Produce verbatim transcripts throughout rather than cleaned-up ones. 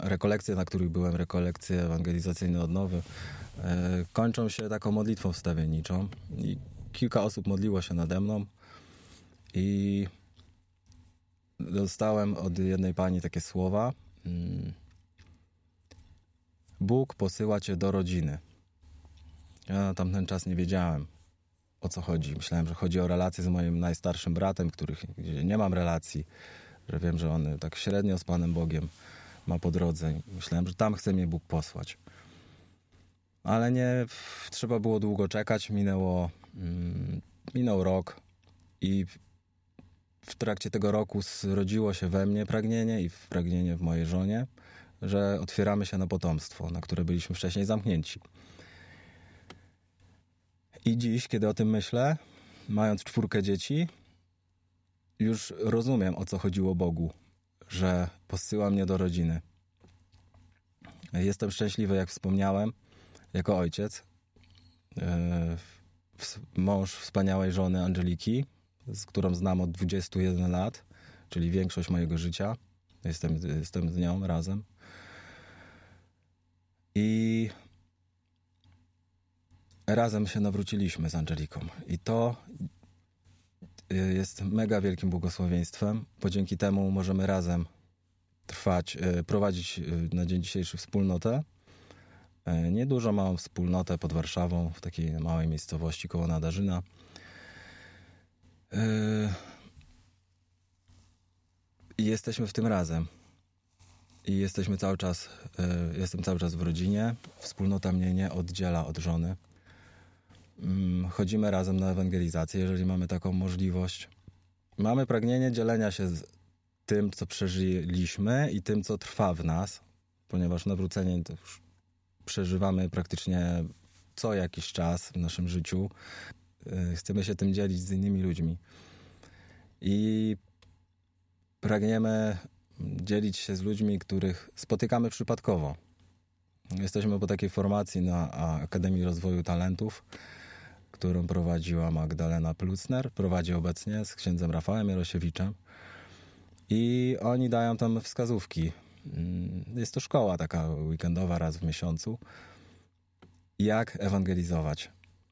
rekolekcje, na których byłem, rekolekcje ewangelizacyjne odnowy, e, kończą się taką modlitwą wstawienniczą i kilka osób modliło się nade mną i dostałem od jednej pani takie słowa: Bóg posyła cię do rodziny. Ja na tamten czas nie wiedziałem, o co chodzi. Myślałem, że chodzi o relacje z moim najstarszym bratem, których gdzie nie mam relacji, że wiem, że on tak średnio z Panem Bogiem ma po drodze. Myślałem, że tam chce mnie Bóg posłać. Ale nie, trzeba było długo czekać. Minęło, mm, minął rok i w trakcie tego roku zrodziło się we mnie pragnienie i pragnienie w mojej żonie, że otwieramy się na potomstwo, na które byliśmy wcześniej zamknięci. I dziś, kiedy o tym myślę, mając czwórkę dzieci, już rozumiem, o co chodziło Bogu, że posyła mnie do rodziny. Jestem szczęśliwy, jak wspomniałem, jako ojciec, mąż wspaniałej żony Angeliki, z którą znam od dwudziestu jeden lat, czyli większość mojego życia. Jestem, jestem z nią razem. I razem się nawróciliśmy z Angeliką. I to jest mega wielkim błogosławieństwem, bo dzięki temu możemy razem trwać, prowadzić na dzień dzisiejszy wspólnotę. Niedużo małą wspólnotę pod Warszawą, w takiej małej miejscowości koło Nadarzyna. I jesteśmy w tym razem. I jesteśmy cały czas, jestem cały czas w rodzinie. Wspólnota mnie nie oddziela od żony. Chodzimy razem na ewangelizację, jeżeli mamy taką możliwość. Mamy pragnienie dzielenia się z tym, co przeżyliśmy i tym, co trwa w nas, ponieważ nawrócenie to już przeżywamy praktycznie co jakiś czas w naszym życiu. Chcemy się tym dzielić z innymi ludźmi. I pragniemy dzielić się z ludźmi, których spotykamy przypadkowo. Jesteśmy po takiej formacji na Akademii Rozwoju Talentów, którą prowadziła Magdalena Plucner, prowadzi obecnie z księdzem Rafałem Jarosiewiczem. I oni dają tam wskazówki. Jest to szkoła taka weekendowa raz w miesiącu. Jak ewangelizować.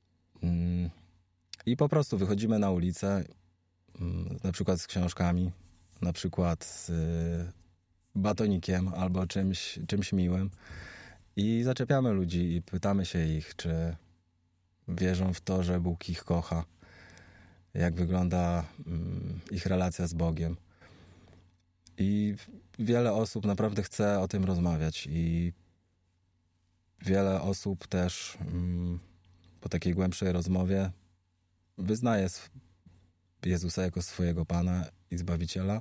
I po prostu wychodzimy na ulicę, na przykład z książkami, na przykład z batonikiem albo czymś, czymś miłym i zaczepiamy ludzi i pytamy się ich, czy wierzą w to, że Bóg ich kocha, jak wygląda ich relacja z Bogiem. I wiele osób naprawdę chce o tym rozmawiać i wiele osób też po takiej głębszej rozmowie wyznaje Jezusa jako swojego Pana i Zbawiciela.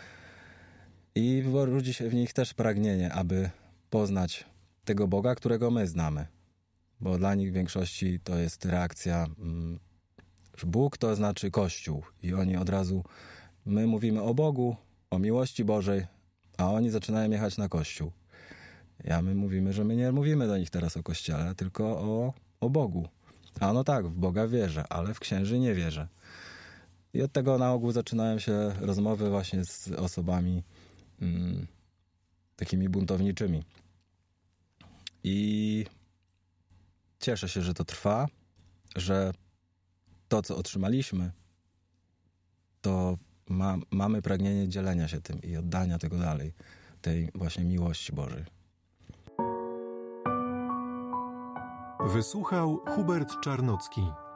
I rodzi się w nich też pragnienie, aby poznać tego Boga, którego my znamy. Bo dla nich w większości to jest reakcja, że Bóg to znaczy Kościół. I oni od razu, my mówimy o Bogu, o miłości Bożej, a oni zaczynają jechać na Kościół. Ja my mówimy, że my nie mówimy do nich teraz o Kościele, tylko o, o Bogu. A no tak, w Boga wierzę, ale w księży nie wierzę. I od tego na ogół zaczynają się rozmowy właśnie z osobami mm, takimi buntowniczymi. I cieszę się, że to trwa, że to, co otrzymaliśmy, to ma, mamy pragnienie dzielenia się tym i oddania tego dalej, tej właśnie miłości Bożej. Wysłuchał Hubert Czarnocki.